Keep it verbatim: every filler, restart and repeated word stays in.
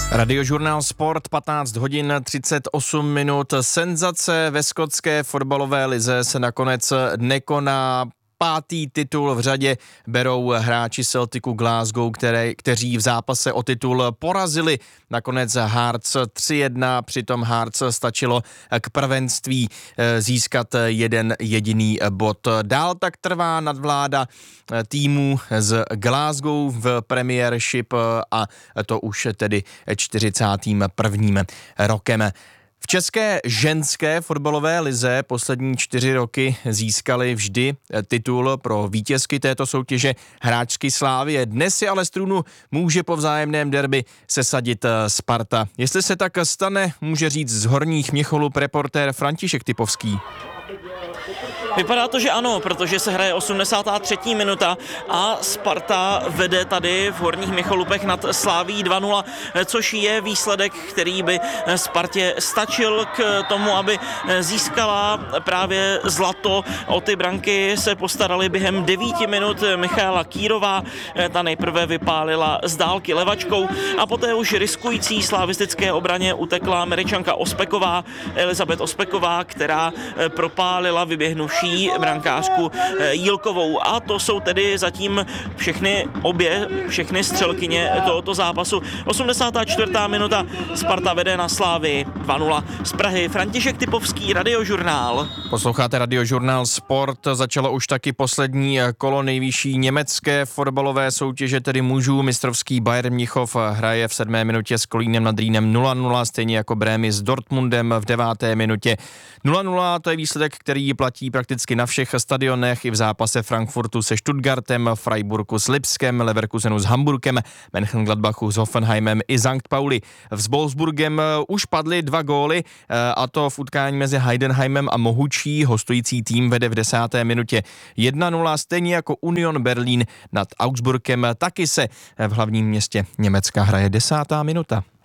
Radiožurnál Sport, patnáct hodin třicet osm minut. Senzace ve skotské fotbalové lize se nakonec nekoná. Pátý titul v řadě berou hráči Celticu Glasgow, které, kteří v zápase o titul porazili nakonec Hearts tři jedna, přitom Hearts stačilo k prvenství získat jeden jediný bod. Dál tak trvá nadvláda týmů z Glasgow v Premiership a to už tedy čtyřicátým prvním rokem. V české ženské fotbalové lize poslední čtyři roky získali vždy titul pro vítězky této soutěže hráčky Slavie. Dnes si ale strunu může po vzájemném derby sesadit Sparta. Jestli se tak stane, může říct z Horních Měcholup reportér František Typovský. Vypadá to, že ano, protože se hraje osmdesátá třetí minuta a Sparta vede tady v Horních Měcholupech nad Slavií dva nula, což je výsledek, který by Spartě stačil k tomu, aby získala právě zlato. O ty branky se postarali během devíti minut Michaela Kýrová, ta nejprve vypálila z dálky levačkou a poté už riskující slavistické obraně utekla Američanka Ospeková, Elizabeth Ospeková, která propálila vyběhnuvší brankářku Jílkovou. A to jsou tedy zatím všechny obě, všechny střelkyně tohoto zápasu. osmdesátá čtvrtá minuta, Sparta vede na Slavii dva nula. Z Prahy František Typovský, Radiožurnál. Posloucháte Radiožurnál Sport, začalo už taky poslední kolo nejvyšší německé fotbalové soutěže, tedy mužů. Mistrovský Bayern Mnichov hraje v sedmé minutě s Kolínem nad Rýnem nula nula, stejně jako Brémy s Dortmundem v deváté minutě nula nula. To je výsledek, který platí prakticky na všech stadionech, i v zápase Frankfurtu se Stuttgartem, Freiburgu s Lipskem, Leverkusenu s Hamburgem, Mönchengladbachu s Hoffenheimem i Sankt Pauli. S Wolfsburgem už padly dva góly, a to v utkání mezi Heidenheimem a Mohučí. Hostující tým vede v desáté minutě jedna nula, stejně jako Union Berlin nad Augsburgem. Taky se v hlavním městě Německa hraje desátá minuta.